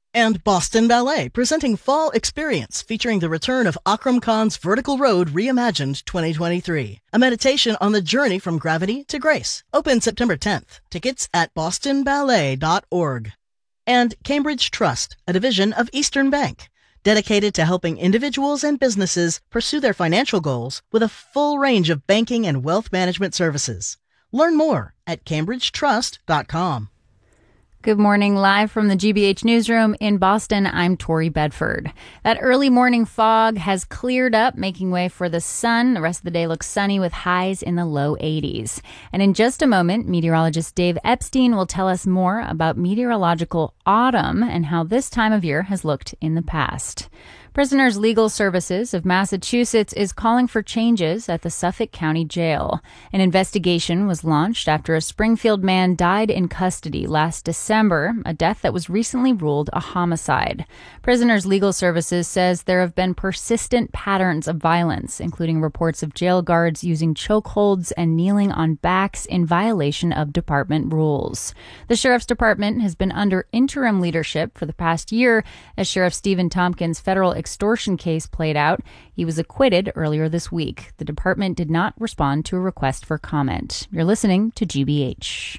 And Boston Ballet, presenting Fall Experience, featuring the return of Akram Khan's Vertical Road Reimagined 2023. A meditation on the journey from gravity to grace. Open September 10th. Tickets at bostonballet.org. And Cambridge Trust, a division of Eastern Bank, dedicated to helping individuals and businesses pursue their financial goals with a full range of banking and wealth management services. Learn more at cambridgetrust.com. Good morning, live from the GBH newsroom in Boston. I'm Tori Bedford. That early morning fog has cleared up, making way for the sun. The rest of the day looks sunny with highs in the low 80s. And in just a moment, meteorologist Dave Epstein will tell us more about meteorological autumn and how this time of year has looked in the past. Prisoners' Legal Services of Massachusetts is calling for changes at the Suffolk County Jail. An investigation was launched after a Springfield man died in custody last December, a death that was recently ruled a homicide. Prisoners' Legal Services says there have been persistent patterns of violence, including reports of jail guards using chokeholds and kneeling on backs in violation of department rules. The Sheriff's Department has been under interim leadership for the past year as Sheriff Stephen Tompkins' federal extortion case played out. He was acquitted earlier this week. The department did not respond to a request for comment. You're listening to GBH.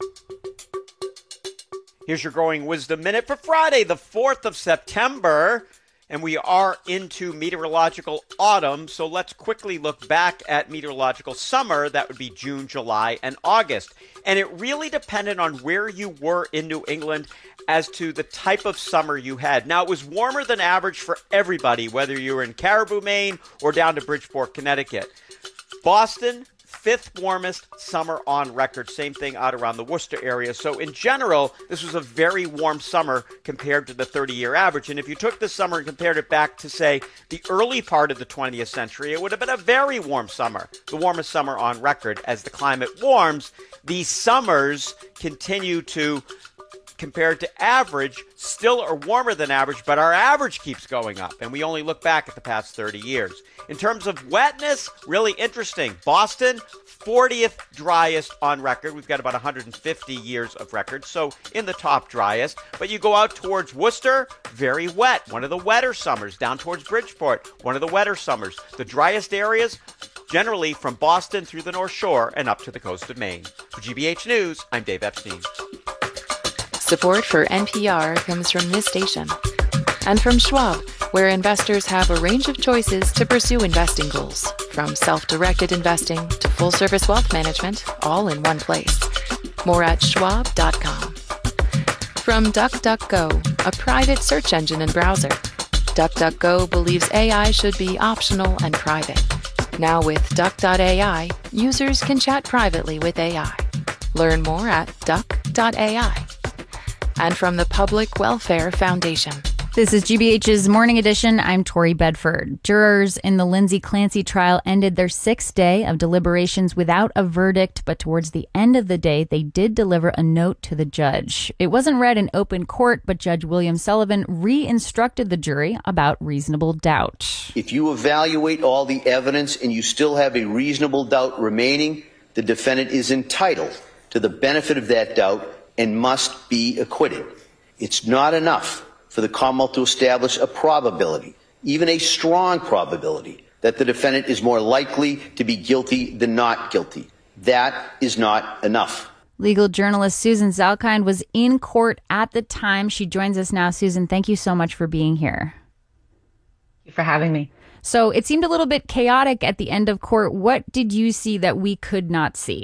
Here's your Growing Wisdom Minute for Friday, the 4th of September. And we are into meteorological autumn, so let's quickly look back at meteorological summer. That would be June, July, and August. And it really depended on where you were in New England as to the type of summer you had. Now, it was warmer than average for everybody, whether you were in Caribou, Maine, or down to Bridgeport, Connecticut. Boston, 5th warmest summer on record. Same thing out around the Worcester area. So in general, this was a very warm summer compared to the 30-year average. And if you took this summer and compared it back to, say, the early part of the 20th century, it would have been a very warm summer, the warmest summer on record. As the climate warms, these summers continue to, compared to average, still are warmer than average, but our average keeps going up, and we only look back at the past 30 years. In terms of wetness, really interesting. Boston, 40th driest on record. We've got about 150 years of records, so in the top driest. But you go out towards Worcester, very wet. One of the wetter summers. Down towards Bridgeport, one of the wetter summers. The driest areas, generally from Boston through the North Shore and up to the coast of Maine. For GBH News, I'm Dave Epstein. Support for NPR comes from this station and from Schwab, where investors have a range of choices to pursue investing goals, from self-directed investing to full-service wealth management, all in one place. More at schwab.com. From DuckDuckGo, a private search engine and browser. DuckDuckGo believes AI should be optional and private. Now with Duck.ai, users can chat privately with AI. Learn more at duck.ai. And from the Public Welfare Foundation. This is GBH's Morning Edition. I'm Tori Bedford. Jurors in the Lindsay Clancy trial ended their 6th day of deliberations without a verdict, but towards the end of the day, they did deliver a note to the judge. It wasn't read in open court, but Judge William Sullivan re-instructed the jury about reasonable doubt. If you evaluate all the evidence and you still have a reasonable doubt remaining, the defendant is entitled to the benefit of that doubt and must be acquitted. It's not enough for the Commonwealth to establish a probability, even a strong probability, that the defendant is more likely to be guilty than not guilty. That is not enough. Legal journalist Susan Zalkind was in court at the time. She joins us now. Susan, thank you so much for being here. Thank you for having me. So it seemed a little bit chaotic at the end of court. What did you see that we could not see?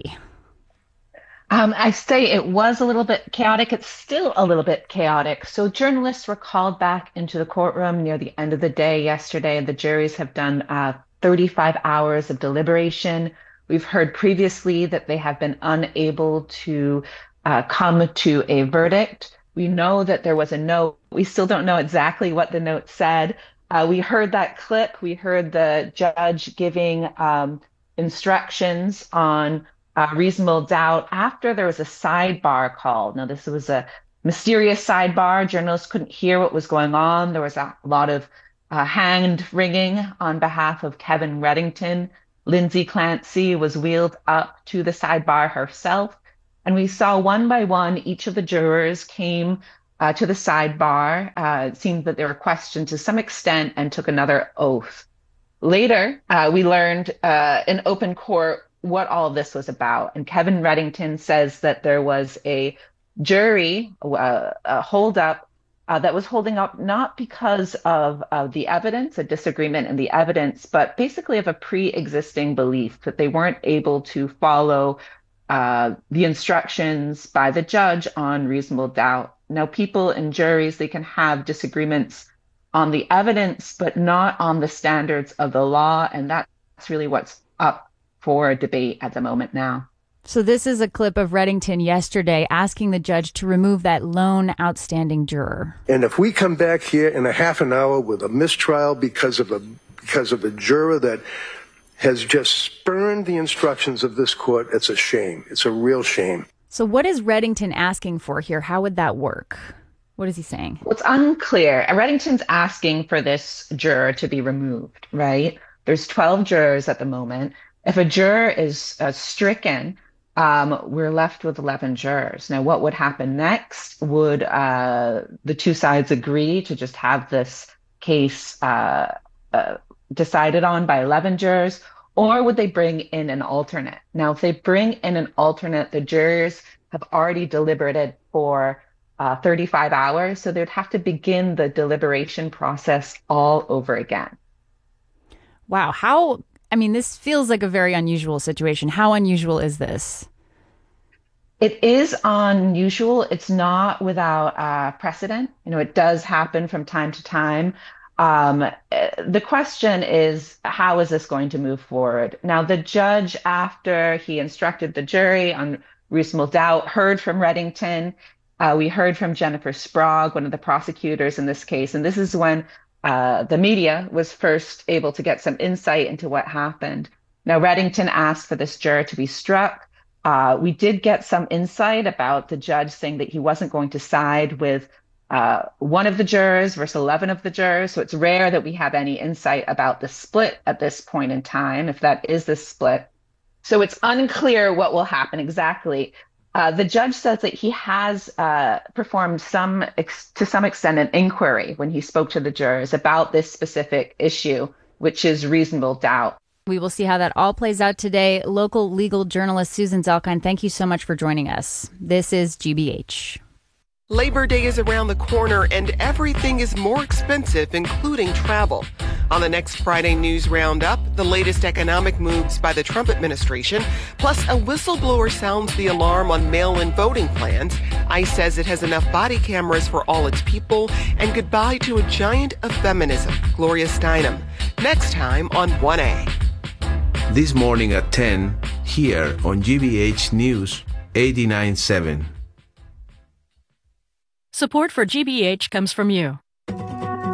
I say it was a little bit chaotic. It's still a little bit chaotic. So journalists were called back into the courtroom near the end of the day yesterday. The juries have done 35 hours of deliberation. We've heard previously that they have been unable to come to a verdict. We know that there was a note. We still don't know exactly what the note said. We heard that clip. We heard the judge giving instructions on reasonable doubt after there was a sidebar called. Now, this was a mysterious sidebar. Journalists couldn't hear what was going on. There was a lot of hand wringing on behalf of Kevin Reddington. Lindsay Clancy was wheeled up to the sidebar herself. And we saw one by one, each of the jurors came to the sidebar. It seemed that they were questioned to some extent and took another oath. Later, we learned in open court what all of this was about. And Kevin Reddington says that there was a jury holdup that was holding up not because of the evidence, a disagreement in the evidence, but basically of a pre-existing belief that they weren't able to follow the instructions by the judge on reasonable doubt. Now, people in juries, they can have disagreements on the evidence, but not on the standards of the law. And that's really what's up for debate at the moment now. So this is a clip of Reddington yesterday asking the judge to remove that lone outstanding juror. And if we come back here in a half an hour with a mistrial because of a juror that has just spurned the instructions of this court, it's a shame. It's a real shame. So what is Reddington asking for here? How would that work? What is he saying? Well, it's unclear. Reddington's asking for this juror to be removed, right? There's 12 jurors at the moment. If a juror is stricken, we're left with 11 jurors. Now, what would happen next? Would the two sides agree to just have this case decided on by 11 jurors, or would they bring in an alternate? Now, if they bring in an alternate, the jurors have already deliberated for 35 hours, so they'd have to begin the deliberation process all over again. Wow. This feels like a very unusual situation. How unusual is this? It is unusual. It's not without precedent. It does happen from time to time. The question is, how is this going to move forward? Now, the judge, after he instructed the jury on reasonable doubt, heard from Reddington. We heard from Jennifer Sprague, one of the prosecutors in this case. And this is when the media was first able to get some insight into what happened. Now, Reddington asked for this juror to be struck. We did get some insight about the judge saying that he wasn't going to side with one of the jurors versus 11 of the jurors. So it's rare that we have any insight about the split at this point in time, if that is the split. So it's unclear what will happen exactly. The judge says that he has performed to some extent an inquiry when he spoke to the jurors about this specific issue, which is reasonable doubt. We will see how that all plays out today. Local legal journalist Susan Zelkine, thank you so much for joining us. This is GBH. Labor Day is around the corner and everything is more expensive, including travel. On the next Friday News Roundup, the latest economic moves by the Trump administration, plus a whistleblower sounds the alarm on mail-in voting plans. ICE says it has enough body cameras for all its people, and goodbye to a giant of feminism, Gloria Steinem. Next time on 1A. This morning at 10, here on GBH News 89.7. Support for GBH comes from you.